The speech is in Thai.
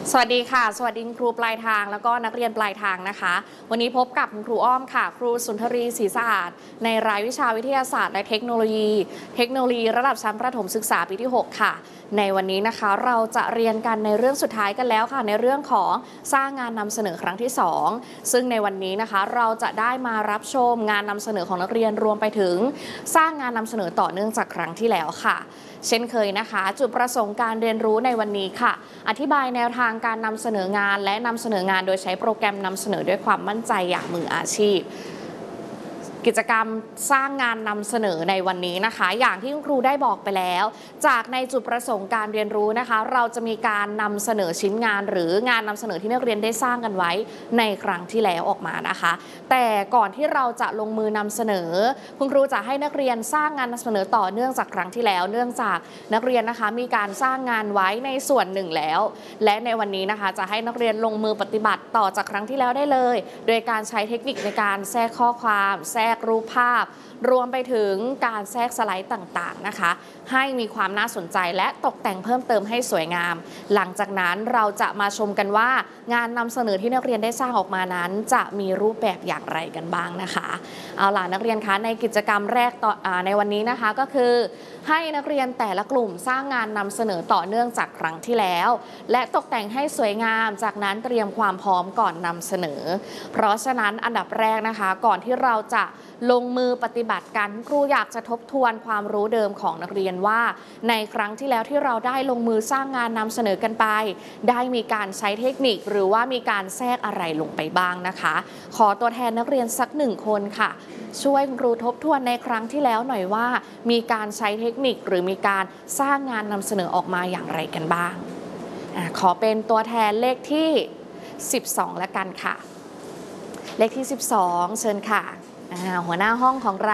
สวัสดีค่ะสวัสดีครูปลายทางแล้วก็นักเรียนปลายทางนะคะวันนี้พบกับคุณครูอ้อมค่ะครูสุนทรีศรีสะอาดในรายวิชาวิทยาศาสตร์และเทคโนโลยีระดับชั้นประถมศึกษาปีที่6ค่ะในวันนี้นะคะเราจะเรียนกันในเรื่องสุดท้ายกันแล้วค่ะในเรื่องของสร้างงานนำเสนอครั้งที่2ซึ่งในวันนี้นะคะเราจะได้มารับชมงานนำเสนอของนักเรียนรวมไปถึงสร้างงานนำเสนอต่อเนื่องจากครั้งที่แล้วค่ะเช่นเคยนะคะจุดประสงค์การเรียนรู้ในวันนี้ค่ะอธิบายแนวทางการนำเสนองานและนำเสนองานโดยใช้โปรแกรมนำเสนอด้วยความมั่นใจอย่างมืออาชีพกิจกรรมสร้างงานนำเสนอในวันนี้นะคะอย่างที่คุณครูได้บอกไปแล้วจากในจุดประสงค์การเรียนรู้นะคะเราจะมีการนำเสนอชิ้นงานหรืองานนำเสนอที่นักเรียนได้สร้างกันไว้ในครั้งที่แล้วออกมานะคะแต่ก่อนที่เราจะลงมือนำเสนอคุณครูจะให้นักเรียนสร้างงานนำเสนอต่อเนื่องจากครั้งที่แล้วเนื่องจากนักเรียนนะคะมีการสร้างงานไว้ในส่วนหนึ่งแล้วและในวันนี้นะคะจะให้นักเรียนลงมือปฏิบัติต่อจากครั้งที่แล้วได้เลยโดยการใช้เทคนิคในการแทรกข้อความแทรกรูปภาพรวมไปถึงการแทรกสไลด์ต่างๆนะคะให้มีความน่าสนใจและตกแต่งเพิ่มเติมให้สวยงามหลังจากนั้นเราจะมาชมกันว่างานนำเสนอที่นักเรียนได้สร้างออกมานั้นจะมีรูปแบบอย่างไรกันบ้างนะคะเอาล่ะนักเรียนคะในกิจกรรมแรกในวันนี้นะคะก็คือให้นักเรียนแต่ละกลุ่มสร้างงานนำเสนอต่อเนื่องจากครั้งที่แล้วและตกแต่งให้สวยงามจากนั้นเตรียมความพร้อมก่อนนำเสนอเพราะฉะนั้นอันดับแรกนะคะก่อนที่เราจะลงมือปฏิบัติกันครูอยากจะทบทวนความรู้เดิมของนักเรียนว่าในครั้งที่แล้วที่เราได้ลงมือสร้างงานนำเสนอกันไปได้มีการใช้เทคนิคหรือว่ามีการแทรกอะไรลงไปบ้างนะคะขอตัวแทนนักเรียนสัก1 คนค่ะช่วยครูทบทวนในครั้งที่แล้วหน่อยว่ามีการใช้เทคนิคหรือมีการสร้างงานนำเสนอออกมาอย่างไรกันบ้างขอเป็นตัวแทนเลขที่12ละกันค่ะเลขที่12เชิญค่ะหัวหน้าห้องของเรา